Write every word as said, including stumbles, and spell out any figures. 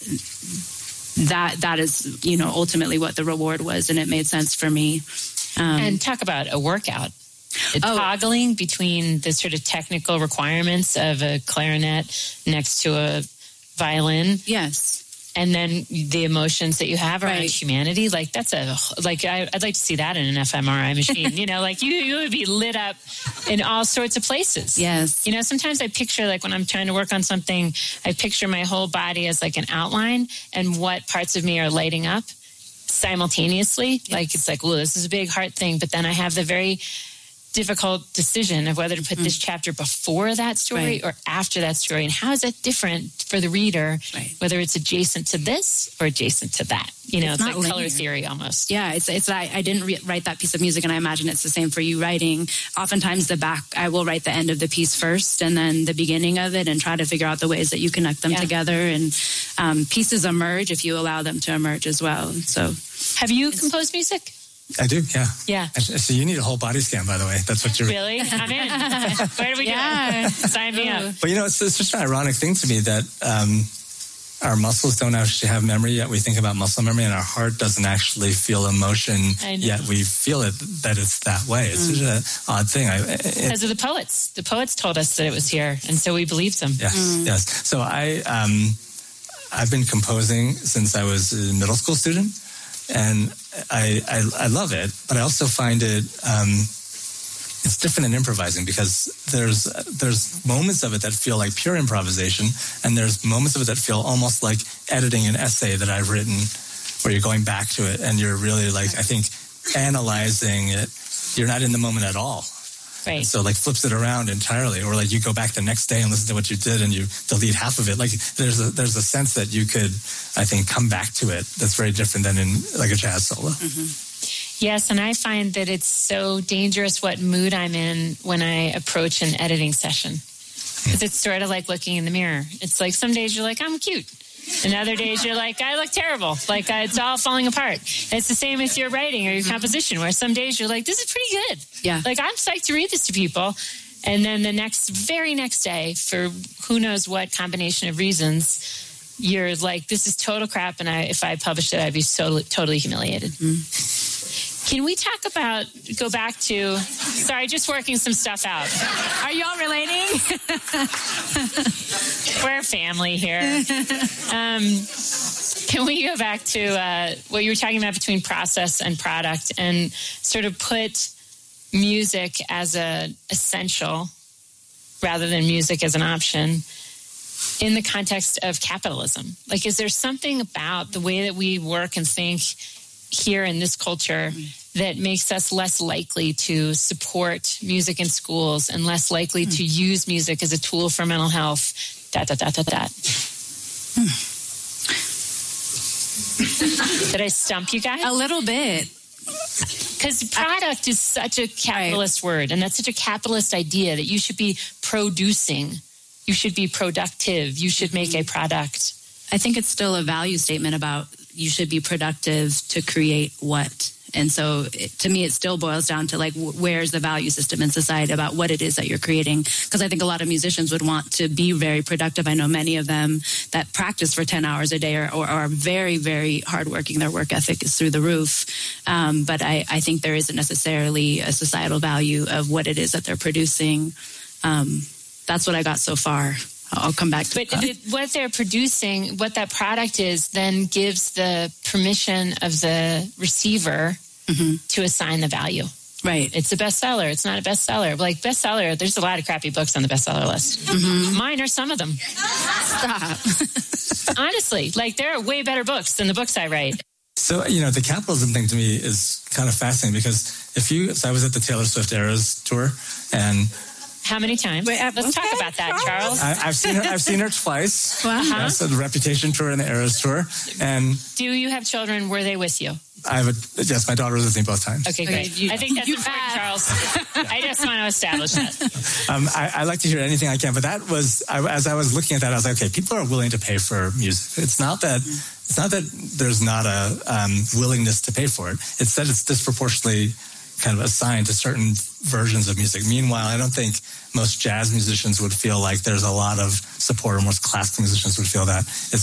that that is, you know, ultimately what the reward was, and it made sense for me. Um, and talk about a workout. Oh. Toggling between the sort of technical requirements of a clarinet next to a violin. Yes. And then the emotions that you have around right. humanity, like that's a, like I, I'd like to see that in an F M R I machine, you know, like you, you would be lit up in all sorts of places. Yes. You know, sometimes I picture, like when I'm trying to work on something, I picture my whole body as like an outline and what parts of me are lighting up simultaneously. Yes. Like it's like, oh, this is a big heart thing. But then I have the very difficult decision of whether to put mm. this chapter before that story right. or after that story. And how is that different for the reader, right. whether it's adjacent to this or adjacent to that? You know, it's, it's like linear. Color theory almost. Yeah, it's, it's I, I didn't re- write that piece of music, and I imagine it's the same for you writing. Oftentimes the back, I will write the end of the piece first and then the beginning of it and try to figure out the ways that you connect them yeah. together. And um, pieces emerge if you allow them to emerge as well. So, have you composed music? I do, yeah. Yeah. So you need a whole body scan, by the way. That's what you're... Really? I'm in. Where do we yeah. go? Sign me up. But, you know, it's, it's just an ironic thing to me that um, our muscles don't actually have memory, yet we think about muscle memory, and our heart doesn't actually feel emotion, yet we feel it, that it's that way. It's mm. such an odd thing. I, it, because of the poets. The poets told us that it was here, and so we believed them. Yes, mm. yes. So I, um, I've been composing since I was a middle school student. And I, I I love it, but I also find it um, it's different than improvising because there's there's moments of it that feel like pure improvisation, and there's moments of it that feel almost like editing an essay that I've written, where you're going back to it and you're really like I think analyzing it. You're not in the moment at all. Right. So like flips it around entirely, or like you go back the next day and listen to what you did and you delete half of it. Like there's a there's a sense that you could, I think, come back to it that's very different than in like a jazz solo. Mm-hmm. Yes, and I find that it's so dangerous what mood I'm in when I approach an editing session. Because it's sort of like looking in the mirror. It's like some days you're like, I'm cute. And other days you're like, I look terrible. Like uh, it's all falling apart. And it's the same with your writing or your composition, where some days you're like, this is pretty good. Yeah. Like I'm psyched to read this to people. And then the next, very next day, for who knows what combination of reasons, you're like, this is total crap. And I, if I published it, I'd be so totally humiliated. Mm. Can we talk about, go back to, sorry, just working some stuff out. Are y'all relating? We're a family here. Um, can we go back to uh, what you were talking about between process and product and sort of put music as an essential rather than music as an option in the context of capitalism? Like, is there something about the way that we work and think here in this culture that makes us less likely to support music in schools and less likely mm. to use music as a tool for mental health? Dot, dot, dot, dot, dot. Mm. Did I stump you guys? A little bit. Because product is such a capitalist right. word, and that's such a capitalist idea that you should be producing. You should be productive. You should make a product. I think it's still a value statement about you should be productive to create what. And so it, to me, it still boils down to like, w- where's the value system in society about what it is that you're creating? Because I think a lot of musicians would want to be very productive. I know many of them that practice for ten hours a day or, or are very, very hardworking. Their work ethic is through the roof. Um, but I, I think there isn't necessarily a societal value of what it is that they're producing. Um, that's what I got so far. I'll come back to but that. But what they're producing, what that product is, then gives the permission of the receiver mm-hmm. to assign the value. Right. It's a bestseller. It's not a bestseller. Like bestseller, there's a lot of crappy books on the bestseller list. Mm-hmm. Mine are some of them. Stop. Honestly, like there are way better books than the books I write. So, you know, the capitalism thing to me is kind of fascinating because if you, so I was at the Taylor Swift Eras tour and how many times? Wait, Let's okay, talk about that, Charles. I, I've seen her. I've seen her twice. Wow. Uh-huh. So the Reputation tour and the Eras tour. And do you have children? Were they with you? I have a yes. My daughter was with me both times. Okay, great. Okay, you, I think that's important, have. Charles. I just want to establish that. Um, I, I like to hear anything I can, but that was I, as I was looking at that, I was like, okay, people are willing to pay for music. It's not that. It's not that there's not a um, willingness to pay for it. It's that it's disproportionately kind of assigned to certain versions of music. Meanwhile, I don't think most jazz musicians would feel like there's a lot of support, or most classical musicians would feel that. It's